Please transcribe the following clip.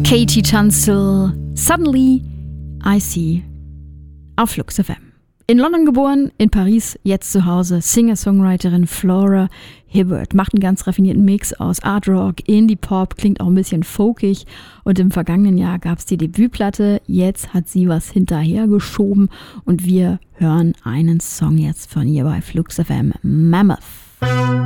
Katie Tunstall, Suddenly I See auf Flux FM. In London geboren, in Paris, jetzt zu Hause, Singer-Songwriterin Flora Hibbert. Macht einen ganz raffinierten Mix aus Art Rock, Indie-Pop, klingt auch ein bisschen folkig. Und im vergangenen Jahr gab es die Debütplatte, jetzt hat sie was hinterhergeschoben und wir hören einen Song jetzt von ihr bei Flux FM, Mammoth.